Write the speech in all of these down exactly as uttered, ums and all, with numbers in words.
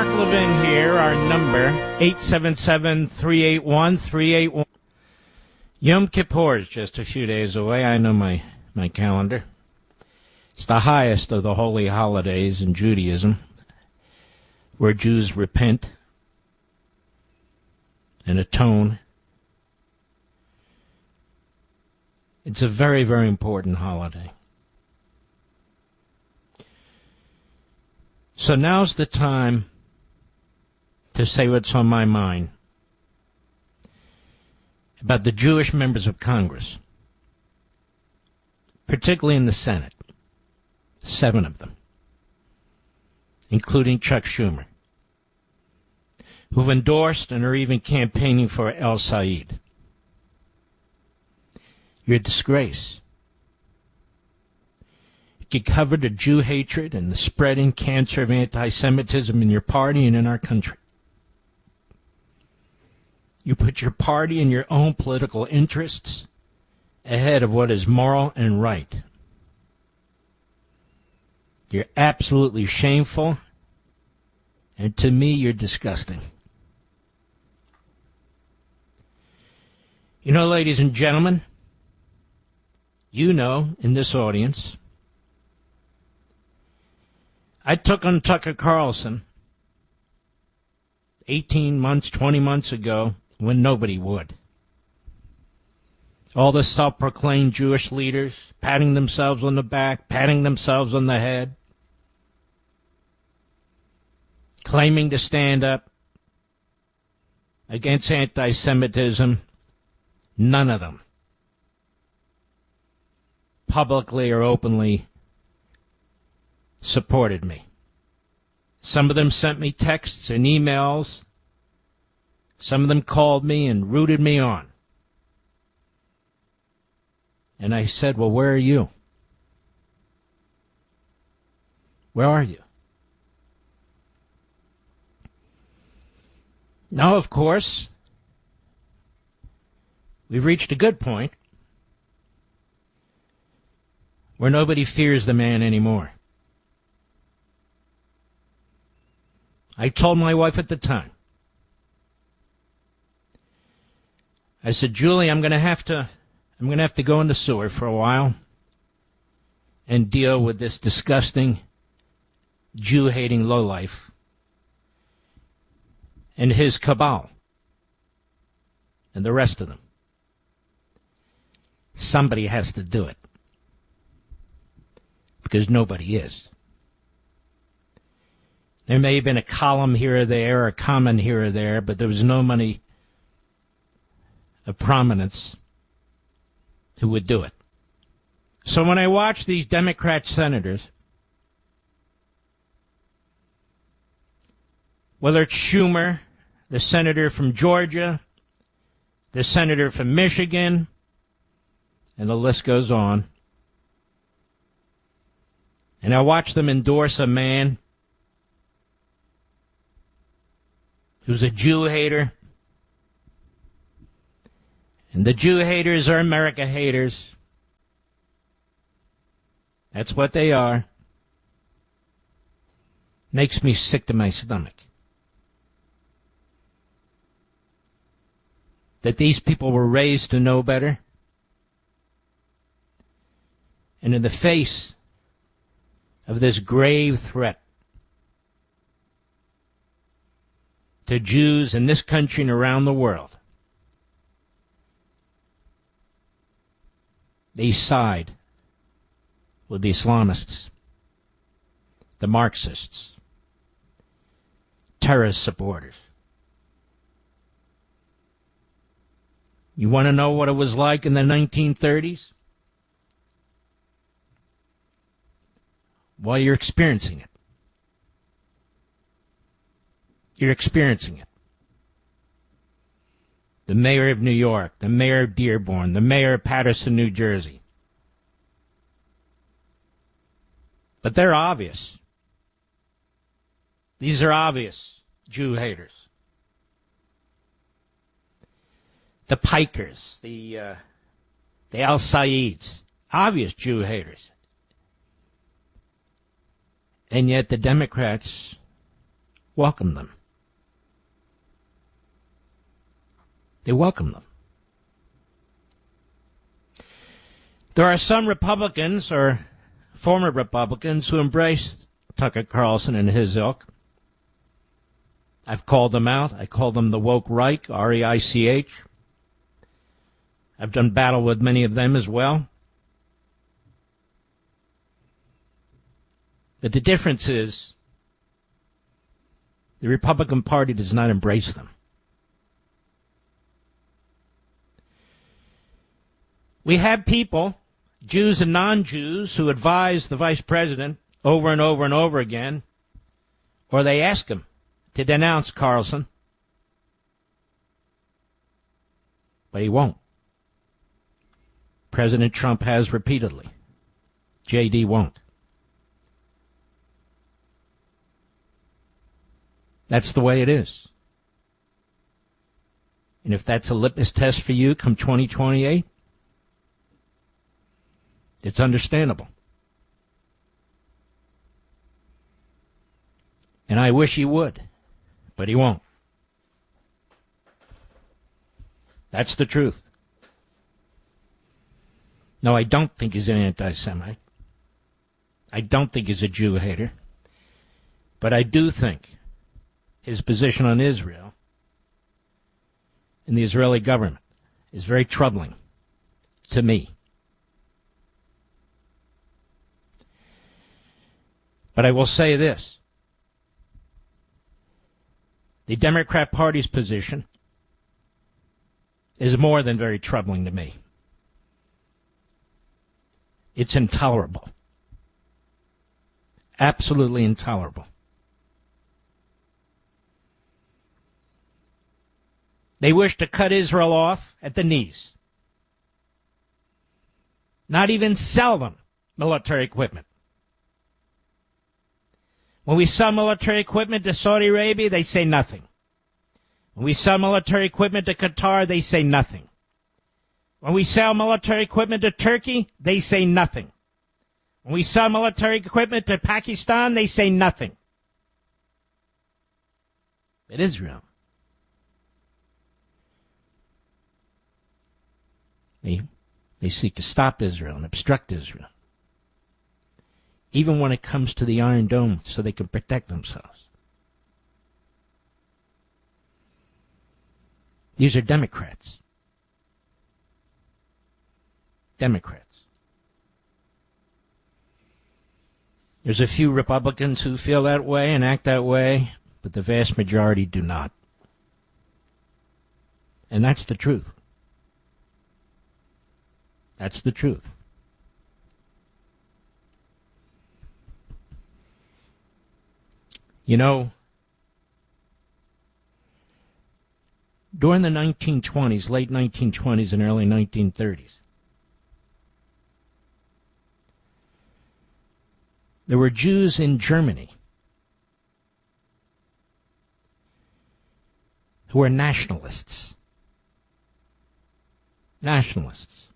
Mark Levin here. Our number, eight seven seven, three eight one, three eight one. Yom Kippur is just a few days away. I know my, my calendar. It's the highest of the holy holidays in Judaism, where Jews repent and atone. It's a very, very important holiday. So now's the time to say what's on my mind about the Jewish members of Congress, particularly in the Senate, seven of them, including Chuck Schumer, who've endorsed and are even campaigning for El Said. You're a disgrace. You covered the Jew hatred and the spreading cancer of anti-Semitism in your party and in our country. You put your party and your own political interests ahead of what is moral and right. You're absolutely shameful, and to me, you're disgusting. You know, ladies and gentlemen, you know, in this audience, I took on Tucker Carlson eighteen months, twenty months ago when nobody would. All the self-proclaimed Jewish leaders patting themselves on the back, patting themselves on the head, claiming to stand up against anti-Semitism, none of them publicly or openly supported me. Some of them sent me texts and emails. Some of them called me and rooted me on. And I said, well, where are you? Where are you? Now, of course, we've reached a good point where nobody fears the man anymore. I told my wife at the time, I said, Julie, I'm going to have to, I'm going to have to go in the sewer for a while and deal with this disgusting Jew-hating lowlife and his cabal and the rest of them. Somebody has to do it because nobody is. There may have been a column here or there, a comment here or there, but there was no money of prominence who would do it. So when I watch these Democrat senators, whether it's Schumer, the senator from Georgia, the senator from Michigan, and the list goes on, and I watch them endorse a man who's a Jew hater. And the Jew haters are America haters. That's what they are. Makes me sick to my stomach. That these people were raised to know better. And in the face of this grave threat to Jews in this country and around the world, they side with the Islamists, the Marxists, terrorist supporters. You want to know what it was like in the nineteen thirties? Well, you're experiencing it. You're experiencing it. The mayor of New York, the mayor of Dearborn, the mayor of Paterson, New Jersey. But they're obvious. These are obvious Jew haters. The Pikers, the uh, the Al Saids, obvious Jew haters. And yet the Democrats welcome them. They welcome them. There are some Republicans or former Republicans who embrace Tucker Carlson and his ilk. I've called them out. I call them the woke Reich, R E I C H. I've done battle with many of them as well. But the difference is the Republican Party does not embrace them. We have people, Jews and non-Jews, who advise the vice president over and over and over again, or they ask him to denounce Carlson, but he won't. President Trump has repeatedly. J D won't. That's the way it is. And if that's a litmus test for you come twenty twenty-eight, it's understandable. And I wish he would, but he won't. That's the truth. No, I don't think he's an anti-Semite. I don't think he's a Jew hater. But I do think his position on Israel and the Israeli government is very troubling to me. But I will say this. The Democrat Party's position is more than very troubling to me. It's intolerable. Absolutely intolerable. They wish to cut Israel off at the knees. Not even sell them military equipment. When we sell military equipment to Saudi Arabia, they say nothing. When we sell military equipment to Qatar, they say nothing. When we sell military equipment to Turkey, they say nothing. When we sell military equipment to Pakistan, they say nothing. But Israel, they, they seek to stop Israel and obstruct Israel, even when it comes to the Iron Dome, so they can protect themselves. These are Democrats. Democrats. There's a few Republicans who feel that way and act that way, but the vast majority do not. And that's the truth. That's the truth. You know, during the nineteen twenties, late nineteen twenties and early nineteen thirties, there were Jews in Germany who were nationalists. Nationalists.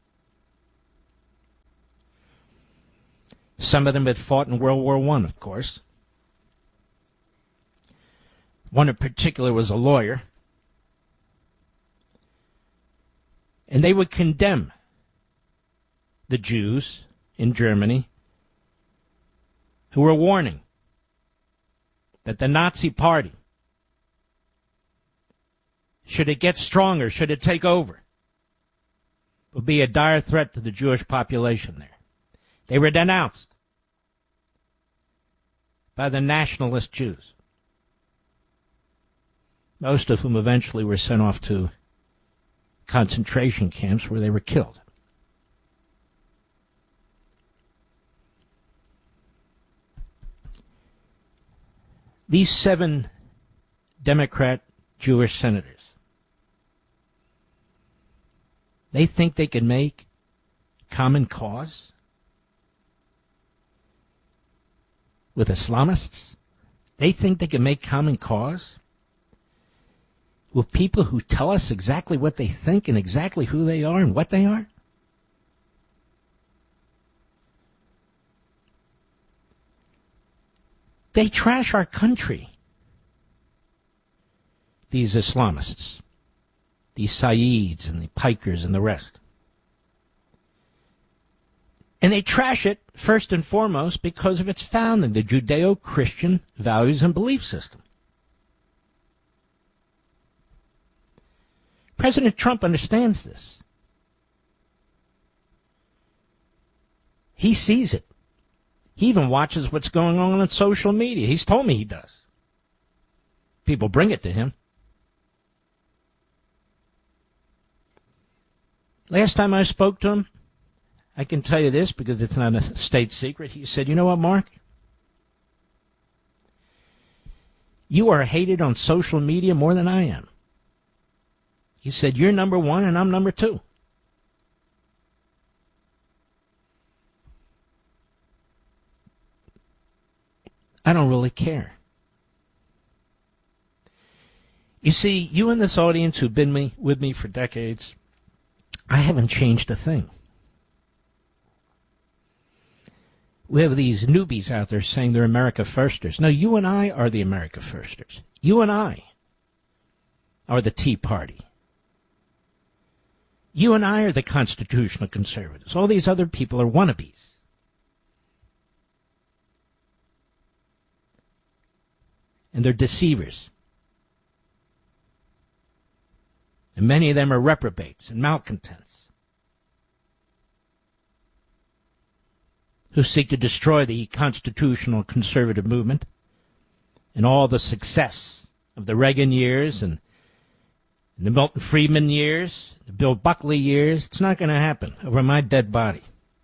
Some of them had fought in World War One, of course. One in particular was a lawyer. And they would condemn the Jews in Germany who were warning that the Nazi Party, should it get stronger, should it take over, would be a dire threat to the Jewish population there. They were denounced by the nationalist Jews, most of whom eventually were sent off to concentration camps where they were killed. These seven Democrat Jewish senators, they think they can make common cause with Islamists? They think they can make common cause with people who tell us exactly what they think and exactly who they are and what they are? They trash our country. these Islamists, these Saids and the Pikers and the rest. And they trash it first and foremost because of its founding, the Judeo-Christian values and belief system. President Trump understands this. He sees it. He even watches what's going on on social media. He's told me he does. People bring it to him. Last time I spoke to him, I can tell you this because it's not a state secret. He said, you know what, Mark? You are hated on social media more than I am. He said, you're number one and I'm number two. I don't really care. You see, you in this audience who've been me, with me for decades, I haven't changed a thing. We have these newbies out there saying they're America Firsters. No, you and I are the America Firsters. You and I are the Tea Party. You and I are the constitutional conservatives. All these other people are wannabes. And they're deceivers. And many of them are reprobates and malcontents who seek to destroy the constitutional conservative movement and all the success of the Reagan years and the Milton Friedman years, the Bill Buckley years. It's not going to happen over my dead body.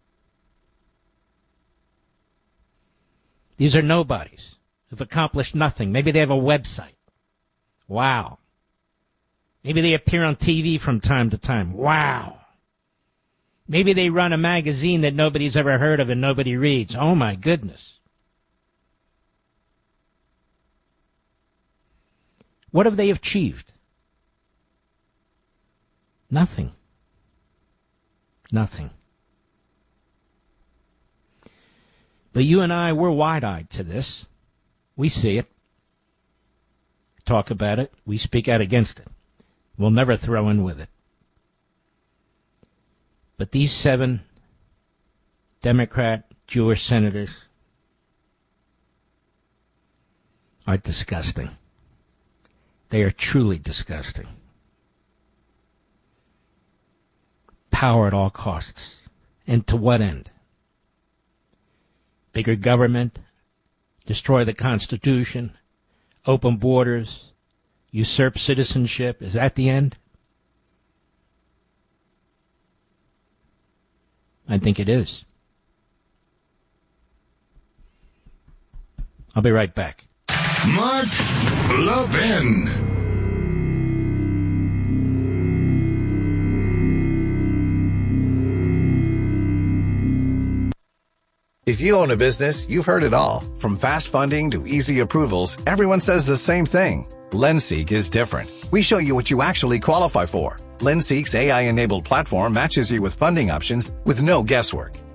These are nobodies who've accomplished nothing. Maybe they have a website. Wow. Maybe they appear on T V from time to time. Wow. Maybe they run a magazine that nobody's ever heard of and nobody reads. Oh, my goodness. What have they achieved? Nothing. Nothing. But you and I, we're wide-eyed to this. We see it. Talk about it. We speak out against it. We'll never throw in with it. But these seven Democrat Jewish senators are disgusting. They are truly disgusting. Power at all costs. And to what end? Bigger government, destroy the Constitution, open borders, usurp citizenship. Is that the end? I think it is. I'll be right back. Mark Levin. If you own a business, you've heard it all. From fast funding to easy approvals, everyone says the same thing. LendSeek is different. We show you what you actually qualify for. LendSeek's A I-enabled platform matches you with funding options with no guesswork.